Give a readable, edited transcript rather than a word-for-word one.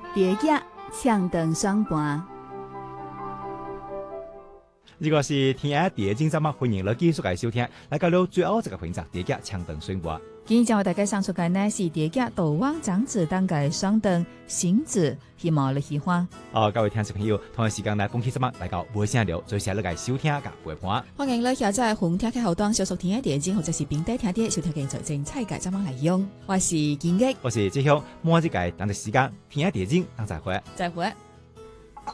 蝶仔抢灯双盘。 如果是听下第一節節目，歡迎你繼續嚟收聽。嚟到了最後一個環節，蝶仔搶燈雙盤。 今日將為大家送出嘅呢是蝶仔道灣長子當嘅雙燈行子，希望你喜歡。 各位聽眾朋友，同一時間呢，恭喜節目嚟到尾聲了，最後你嚟收聽嘅陪伴。 歡迎你下載紅聽嘅後端小熟聽嘅電影，或者是並低聽啲收聽嘅財政菜嘅節目嚟用。我是建益， 我是志雄，每一個當嘅時間聽下電影，當再會。 再會。